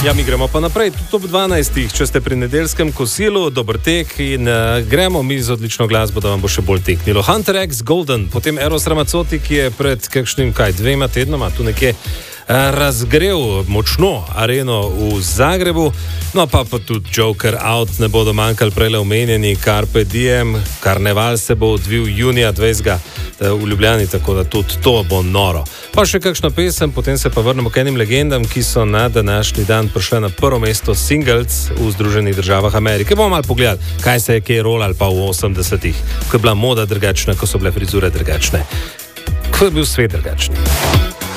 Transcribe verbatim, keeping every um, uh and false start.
Ja, mi gremo pa naprej, top dvanajstih, če ste pri nedeljskem kosilu, dober tek in uh, gremo mi z odlično glasbo, da vam bo še bolj teknilo. Hunter X Golden, potem Eros Ramazzotti, ki je pred kakšnim, kaj, dvema tednoma, tu nekje razgrel močno areno v Zagrebu, no pa, pa tudi Joker Out, ne bodo manjkali prele omenjeni, Carpe Diem, karneval se bo odvil junija dvajsetega v Ljubljani, tako da tudi to bo noro. Pa še kakšna pesem, potem se pa vrnemo k enim legendam, ki so na današnji dan prišle na prvo mesto singles v Združenih državah Amerike. Bomo malo pogledali, kaj se je kje rolal pa v osemdesetih, ko je bila moda drugačna, ko so bile frizure drugačne, ko je bil svet drugačen.